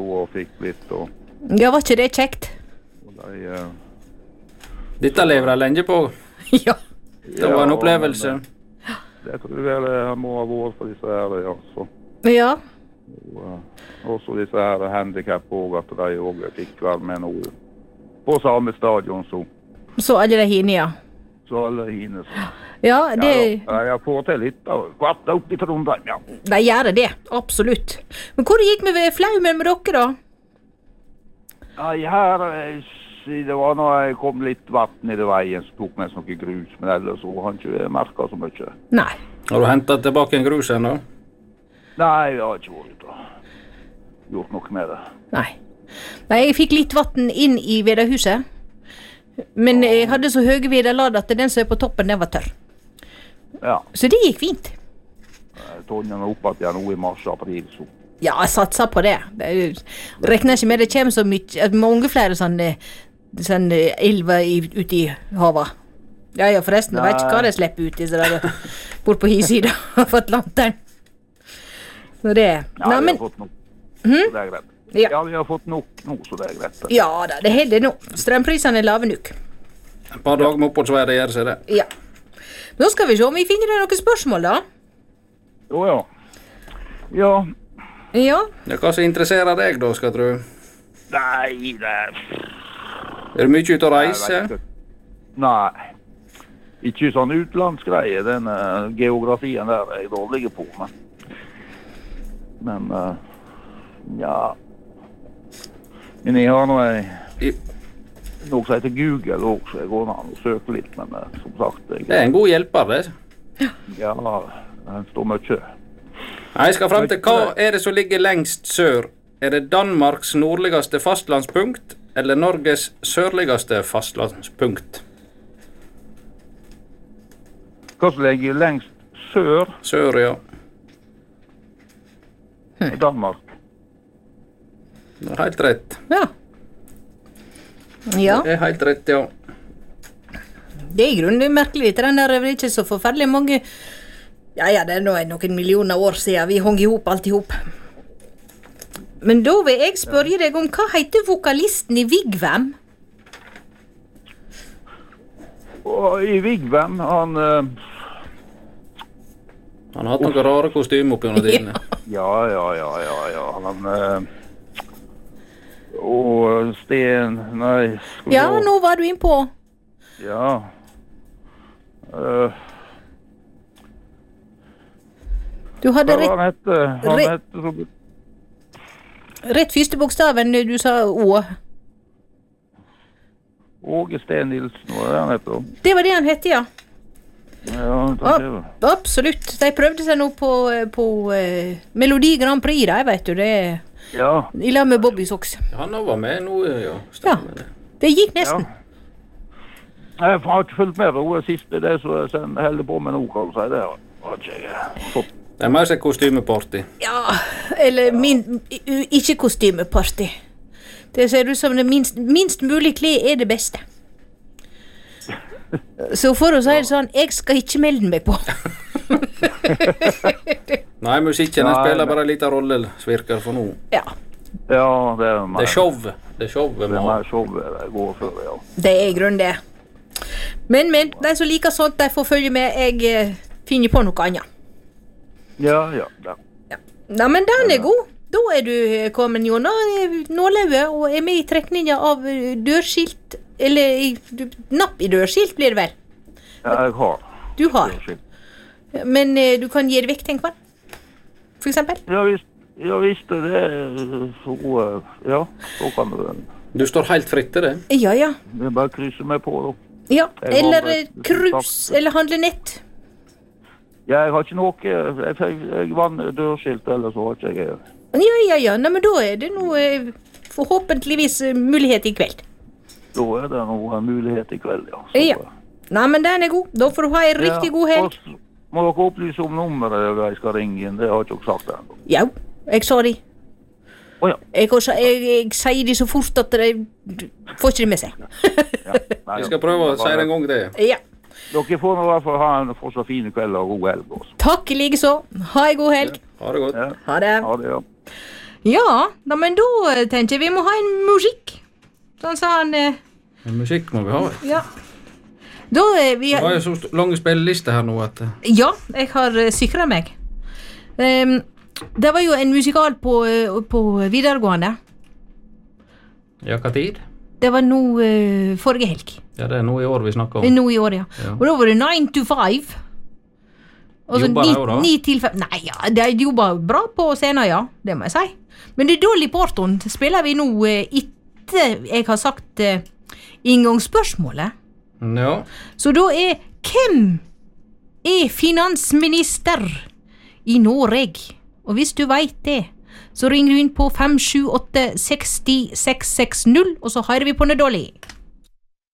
og fikk litt. Og, Ja, var ikke det kjekt? og de, Dette lever jeg lenge på. Ja. Det var en opplevelse. det tror jeg det må ha vært for disse her, ja. Så. Ja. Og også disse her handicap og at de også fikk være med noe på samme stadion så. Så alle de hinne, ja. Så alle hine. Så. Ja, det... Ja, jeg får til litt av kvatt opp i Trondheim, ja. De gjør det, absolutt. Men hvor gikk med Flaumen med dere, da? Nei, her, det var når jeg kom litt vatten i det veien, så tok meg noe grus, men ellers så har jeg ikke merket så mye. Nei. Har du hentet tilbake en grus ennå? Nei, jeg har ikke vært og gjort noe med det. Nei. Nei, jeg fikk litt vatten inn i vedahuset. Men jeg hadde så høye vederlad at den som er på toppen, den var tørr. Ja. Så det gikk fint. Tonjen er oppe igjen nå i mars-april, så. Ja, jeg satser på det. Rekner ikke med det kommer så mye, mange flere sånne elver ute i havet. Ja, forresten, jeg vet ikke hva de slipper ut i, så det er bort på hisida av Atlanteren. Så det... Ja, Nei, vi men... har fått nok, så det er greit. Ja. Ja, vi har fått nok nå, så det er greit. Ja da, det holder nå. Strømprisene er lave nok. Et par dager med oppholdsværet gjør seg det. Ja. Nå skal vi se om vi finner noen spørsmål, da. Jo, ja. Ja. Ja. Ja, hva som interesserer deg da, skal du? Nei, det er... Er du mye ute å reise? Nei. Ikke sånn utlandsgreie, den geografien der er jeg dårlig på, men ja. Men jeg har noe som heter Google også, så jeg går an og søker litt, men som sagt... Det er en god hjelper, det. Ja, det står mye. Jeg skal frem til, hva er det som ligger lengst sør? Er det Danmarks nordligste fastlandspunkt, eller Norges sørligste fastlandspunkt? Hva som ligger lengst sør? Sør, ja. Danmark. Det er helt rett. Ja. Ja. Det er helt rett, ja. Det er i grunnen merkelig. Den der er ikke så forferdelig mange... Ja, det er noen millioner år siden vi hong ihop alt ihop. Men da vil jeg spørre deg om hva heter vokalisten i Vigvam? Og i Vigvam, han... Han har hatt noen rare kostymer oppe under tidene. Ja. Han... Og Sten... Nei... Ja, nå var du inn på. Ja. Du hadde Hva han hette... rett første bokstaven, du sa Å. Åge Sten Nilsen, hva er det han heter? Det var det han hette, ja. Ja, det var. Absolutt. De prøvde seg nå på Melodi Grand Prix, da, vet du. Det er Ja. i lag med Bobby Sox. Han var med nå, ja. Ja, det gikk nesten. Jeg har ikke fulgt med på det siste, det som jeg holder på med nå, kan du si. Det har ikke jeg fått. Det er mer seg kostymeparty. Ja, eller ikke kostymeparty. Det ser ut som det minst mulig klær er det beste. Så for å si det sånn, jeg skal ikke melde meg på. Nei, musikken spiller bare en liten rolle, virker for nå. Ja. Ja, det er Det er show. Det er showet Det vi er har. mer showet det går for, ja. Det er i grunnen det. Men, de som liker sånt, de får følge med. Jeg finner på noe annet. Ja. Nei, men den er god. Da er du kommet, Jon, nålauget, og er med i trekninga av dørskilt, eller napp i dørskilt blir det vel? Ja, jeg har. Du har. Men du kan gi det vekk, tenk på den. For eksempel? Ja, visst det så, ja, så kan det. Du står helt fritt til det. Ja. Det er bare å krysse meg på, da. Ja, Jeg eller har et krus, eller handle nett. Ja, jeg har ikke noe, jeg vann dørskilt, eller så har ikke jeg... Ja, nei, men da er det noe, forhåpentligvis mulighet i kveld. Da er det noe mulighet i kveld, ja. Så, Ja. Nei, men den er god. Da får du ha en riktig god helg. og må dere opplyse om nummeret jeg skal ringe inn, det har ikke dere sagt ennå. Ja, jeg sa de. Åja. Jeg sier de så fort at de får ikke det med seg. Ja. Nei, Vi skal prøve å si det en gang det. Ja. Dere får nå i hvert fall ha en fortsatt fine kveld og god helg også. Takk i like så. Ha en god helg. Ha det godt. Ja. Ha det. Ha det, ja. Ja, men da tenker jeg vi må ha en musikk. Sånn sa han... En musikk må vi ha. Ja. Da vi... Det var jo så lange spillelister her nå at... Ja, jeg har sikret meg. Det var jo en musikal på videregående. Ja, hva tid? Det var nå forrige helg. Ja, det nå i år vi snakker om. Nå i år, ja. Og da var det 9 to 5. Jobba det jo da? 9 til 5. Nei, ja, de jobba bra på scenen, ja. Det må jeg si. Men det Dolly Parton spiller vi nå etter jeg har sagt inngangsspørsmålet. Ja. Så da hvem finansminister i Norge? Og hvis du vet det, så ringer du inn på 578 60 660, og så hører vi på Dolly.